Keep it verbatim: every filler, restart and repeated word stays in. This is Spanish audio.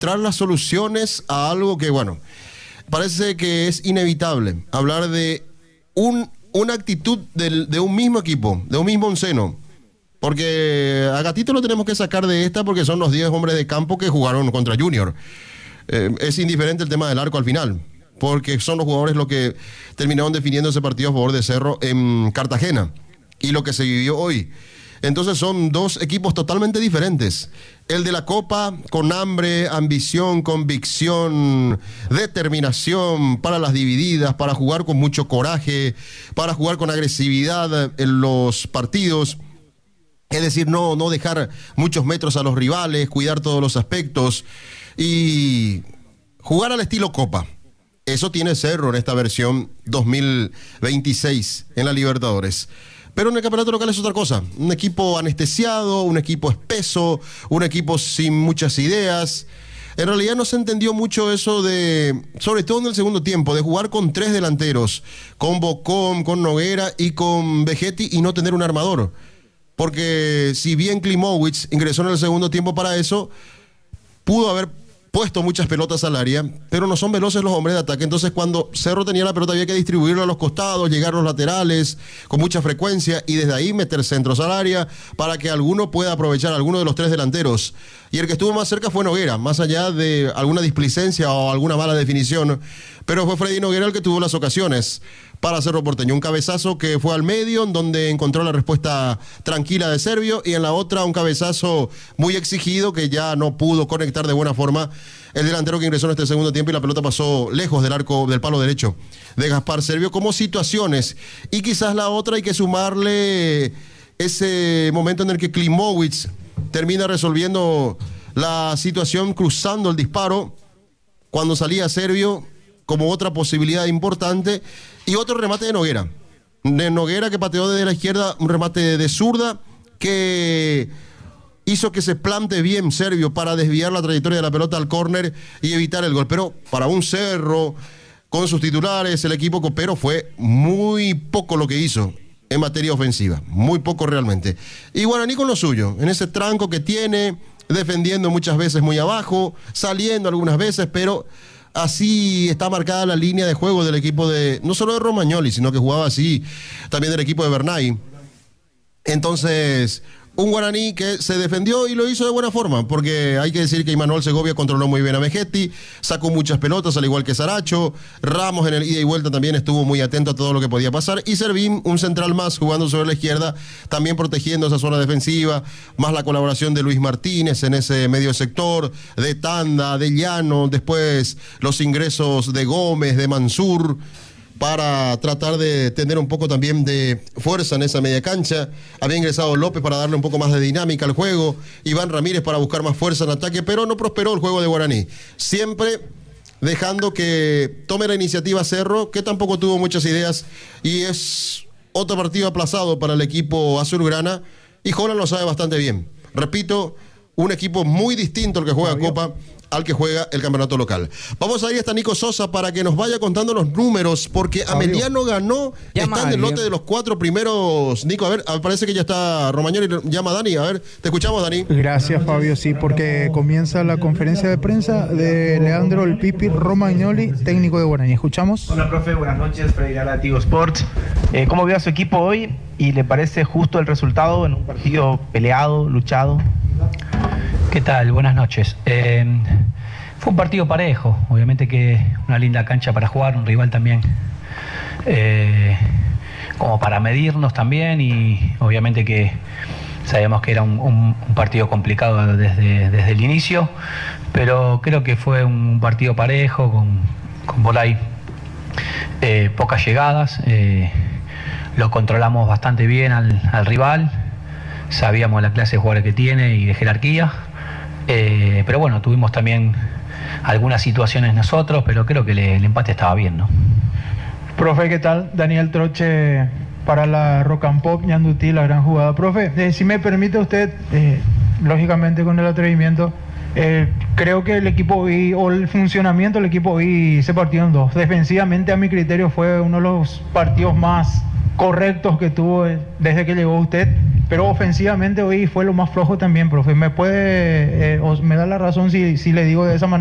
encontrar las soluciones a algo que, bueno, parece que es inevitable. Hablar de un, una actitud del, de un mismo equipo, de un mismo onceno. Porque a Gatito lo tenemos que sacar de esta porque son los diez hombres de campo que jugaron contra Junior. Eh, es indiferente el tema del arco al final, porque son los jugadores los que terminaron definiendo ese partido a favor de Cerro en Cartagena y lo que se vivió hoy. Entonces son dos equipos totalmente diferentes. El de la Copa con hambre, ambición, convicción, determinación para las divididas, para jugar con mucho coraje, para jugar con agresividad en los partidos. Es decir, no, no dejar muchos metros a los rivales, cuidar todos los aspectos y jugar al estilo Copa. Eso tiene Cerro en esta versión dos mil veintiséis en la Libertadores. Pero en el campeonato local es otra cosa. Un equipo anestesiado, un equipo espeso, un equipo sin muchas ideas. En realidad no se entendió mucho eso de, sobre todo en el segundo tiempo, de jugar con tres delanteros, con Bocón, con Noguera y con Vegetti y no tener un armador. Porque si bien Klimowicz ingresó en el segundo tiempo para eso, pudo haber puesto muchas pelotas al área, pero no son veloces los hombres de ataque. Entonces cuando Cerro tenía la pelota había que distribuirla a los costados, llegar a los laterales con mucha frecuencia y desde ahí meter centros al área para que alguno pueda aprovechar a alguno de los tres delanteros. Y el que estuvo más cerca fue Noguera, más allá de alguna displicencia o alguna mala definición, pero fue Freddy Noguera el que tuvo las ocasiones para Cerro Porteño. Un cabezazo que fue al medio, en donde encontró la respuesta tranquila de Servio, y en la otra un cabezazo muy exigido que ya no pudo conectar de buena forma el delantero que ingresó en este segundo tiempo y la pelota pasó lejos del arco del palo derecho de Gaspar Servio. Como situaciones, y quizás la otra hay que sumarle ese momento en el que Klimowicz termina resolviendo la situación cruzando el disparo cuando salía Servio como otra posibilidad importante, y otro remate de Noguera. De Noguera que pateó desde la izquierda, un remate de zurda que hizo que se plante bien Servio para desviar la trayectoria de la pelota al córner y evitar el gol. Pero para un Cerro, con sus titulares, el equipo copero, fue muy poco lo que hizo en materia ofensiva. Muy poco realmente. Y Guaraní con lo suyo, en ese tranco que tiene, defendiendo muchas veces muy abajo, saliendo algunas veces, pero así está marcada la línea de juego del equipo de, no solo de Romagnoli, sino que jugaba así también del equipo de Bernay. Entonces, un Guaraní que se defendió y lo hizo de buena forma, porque hay que decir que Imanol Segovia controló muy bien a Vegetti, sacó muchas pelotas, al igual que Saracho. Ramos en el ida y vuelta también estuvo muy atento a todo lo que podía pasar, y Servín, un central más, jugando sobre la izquierda, también protegiendo esa zona defensiva, más la colaboración de Luis Martínez en ese medio sector, de Tanda, de Llano, después los ingresos de Gómez, de Mansur, para tratar de tener un poco también de fuerza en esa media cancha. Había ingresado López para darle un poco más de dinámica al juego, Iván Ramírez para buscar más fuerza en ataque, pero no prosperó el juego de Guaraní. Siempre dejando que tome la iniciativa Cerro, que tampoco tuvo muchas ideas, y es otro partido aplazado para el equipo azulgrana, y Holland lo sabe bastante bien. Repito, un equipo muy distinto al que juega Copa al que juega el campeonato local. Vamos a ir hasta Nico Sosa para que nos vaya contando los números, porque Ameliano ganó, llama está en el lote de los cuatro primeros. Nico, a ver, parece que ya está Romagnoli, llama a Dani, a ver, te escuchamos, Dani. Gracias, Fabio, sí, porque comienza la conferencia de prensa de Leandro El Pipi Romagnoli, técnico de Guaraní. ¿Escuchamos? Hola, profe, buenas noches, Freddy Lara, Tigo Sports. Eh, ¿Cómo vio a su equipo hoy y le parece justo el resultado en un partido peleado, luchado? ¿Qué tal? Buenas noches. Eh, fue un partido parejo, obviamente que una linda cancha para jugar, un rival también eh, como para medirnos también, y obviamente que sabíamos que era un, un, un partido complicado desde, desde el inicio, pero creo que fue un partido parejo, con, con por ahí eh, pocas llegadas, eh, lo controlamos bastante bien al, al rival, sabíamos la clase de jugadores que tiene y de jerarquía. Eh, pero bueno, tuvimos también algunas situaciones nosotros, pero creo que le, el empate estaba bien, ¿no? Profe, ¿qué tal? Daniel Troche para la Rock and Pop, Ñandutí, la gran jugada. Profe, eh, si me permite usted, eh, lógicamente con el atrevimiento, eh, creo que el equipo hoy, o el funcionamiento del equipo hoy, se partió en dos. Defensivamente, a mi criterio, fue uno de los partidos más correctos que tuvo desde que llegó usted. pero ofensivamente hoy fue lo más flojo también, profe. ¿Me puede, eh, o me da la razón si, si le digo de esa manera?